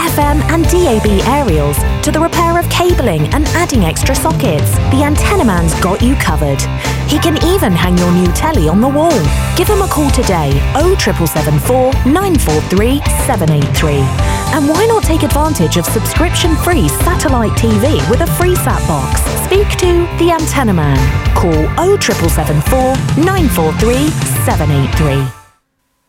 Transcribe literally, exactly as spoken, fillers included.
F M and D A B aerials to the repair of cabling and adding extra sockets, the Antenna Man's got you covered. He can even hang your new telly on the wall. Give him a call today, oh seven seven four, nine four three, seven eight three. And why not take advantage of subscription-free satellite T V with a free sat box? Speak to the Antenna Man. Call oh seven seven four, nine four three, seven eight three.